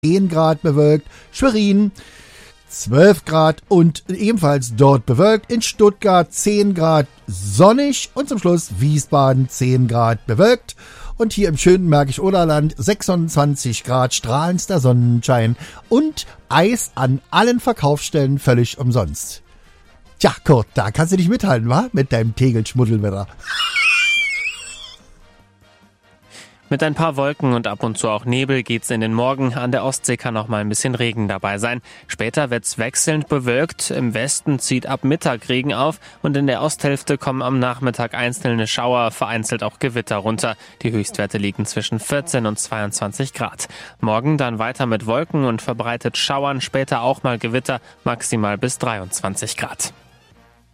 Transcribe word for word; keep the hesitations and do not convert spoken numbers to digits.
zehn Grad bewölkt, Schwerin zwölf Grad und ebenfalls dort bewölkt, in Stuttgart zehn Grad sonnig und zum Schluss Wiesbaden zehn Grad bewölkt. Und hier im schönen Märkisch-Oderland sechsundzwanzig Grad strahlendster Sonnenschein und Eis an allen Verkaufsstellen völlig umsonst. Tja, Kurt, da kannst du nicht mithalten, wa? Mit deinem Tegelschmuddelwetter. Mit ein paar Wolken und ab und zu auch Nebel geht's in den Morgen. An der Ostsee kann auch mal ein bisschen Regen dabei sein. Später wird's wechselnd bewölkt. Im Westen zieht ab Mittag Regen auf und in der Osthälfte kommen am Nachmittag einzelne Schauer, vereinzelt auch Gewitter runter. Die Höchstwerte liegen zwischen vierzehn und zweiundzwanzig Grad. Morgen dann weiter mit Wolken und verbreitet Schauern, später auch mal Gewitter, maximal bis dreiundzwanzig Grad.